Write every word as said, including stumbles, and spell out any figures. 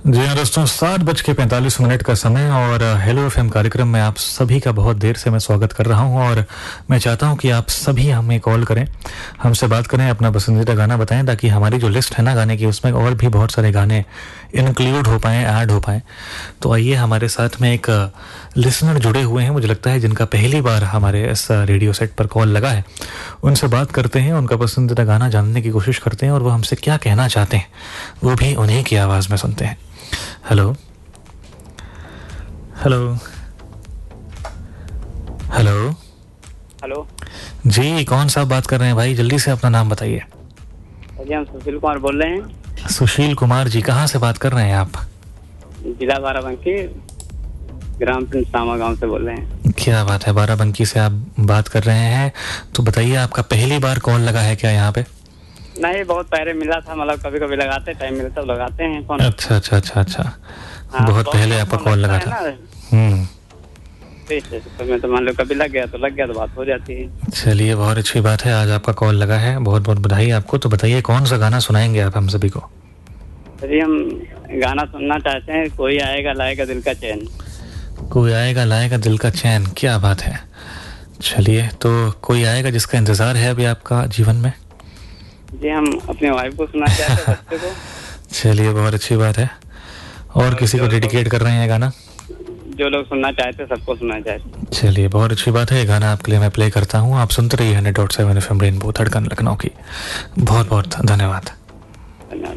जी हाँ दोस्तों, सात बज के पैंतालीस मिनट का समय और हेलो एफएम कार्यक्रम में आप सभी का बहुत देर से मैं स्वागत कर रहा हूं और मैं चाहता हूं कि आप सभी हमें कॉल करें, हमसे बात करें, अपना पसंदीदा गाना बताएं ताकि हमारी जो लिस्ट है ना गाने की, उसमें और भी बहुत सारे गाने इंक्लूड हो पाएँ, ऐड हो पाएँ। तो आइए, हमारे साथ में एक लिसनर जुड़े हुए हैं, मुझे लगता है जिनका पहली बार हमारे इस रेडियो सेट पर कॉल लगा है। उनसे बात करते हैं, उनका पसंदीदा गाना जानने की कोशिश करते हैं और वो हमसे क्या कहना चाहते हैं वो भी उन्हीं की आवाज़ में सुनते हैं। हेलो हेलो हेलो हेलो जी, कौन सा बात कर रहे हैं भाई? जल्दी से अपना नाम बताइए। जी, हम सुशील कुमार बोल रहे हैं। सुशील कुमार जी, कहाँ से बात कर रहे हैं आप? जिला बाराबंकी, ग्राम पिंड सामा गांव से बोल रहे हैं। क्या बात है, बाराबंकी से आप बात कर रहे हैं। तो बताइए, आपका पहली बार कॉल लगा है क्या यहाँ पे? नहीं, बहुत पहले मिला था, मतलब कभी कभी लगाते, टाइम मिलता तो लगाते हैं फोन। अच्छा अच्छा अच्छा अच्छा हाँ, बहुत पहले आपका कॉल लगा था। हम्म तो मैं तो मान लो कभी लग गया तो लग गया तो बात हो जाती है। चलिए, बहुत अच्छी बात है, आज आपका कॉल लगा है, बहुत बहुत बधाई आपको। तो बताइए, कौन सा गाना सुनाएंगे आप हम सभी को? जी, हम गाना सुनना चाहते हैं, कोई आएगा लाएगा दिल का चैन। कोई आएगा लाएगा दिल का चैन, क्या बात है। चलिए, तो कोई आएगा जिसका इंतजार है अभी आपका जीवन में? जी, हम अपने वाइफ को सुना चाहते हैं, बच्चे को। चलिए, बहुत अच्छी बात है। और, और किसी को डेडिकेट कर रहे हैं गाना? जो लोग सुनना चाहते हैं सबको सुनना चाहते। चलिए, बहुत अच्छी बात है, गाना आपके लिए मैं प्ले करता हूँ। आप सुनते रहिए hundred dot seven F M rainbow, धड़कन लखनऊ की। बहुत बहुत धन्यवाद।